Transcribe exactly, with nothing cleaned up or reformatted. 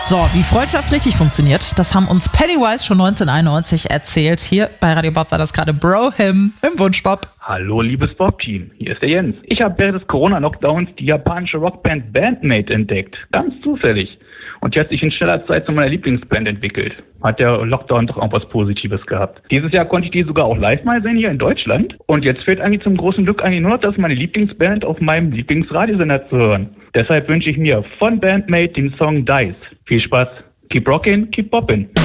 So, wie Freundschaft richtig funktioniert, das haben uns Pennywise schon neunzehnhunderteinundneunzig erzählt. Hier bei Radio Bob war das gerade Bro Him im Wunschbob. Hallo liebes Bob-Team, hier ist der Jens. Ich habe während des Corona-Lockdowns die japanische Rockband Bandmate entdeckt. Ganz zufällig. Und die hat sich in schneller Zeit zu meiner Lieblingsband entwickelt. Hat der Lockdown doch irgendwas Positives gehabt. Dieses Jahr konnte ich die sogar auch live mal sehen hier in Deutschland. Und jetzt fehlt eigentlich zum großen Glück eigentlich nur noch, dass meine Lieblingsband auf meinem Lieblingsradiosender zu hören. Deshalb wünsche ich mir von Bandmate den Song Dice. Viel Spaß. Keep rockin', keep poppin'.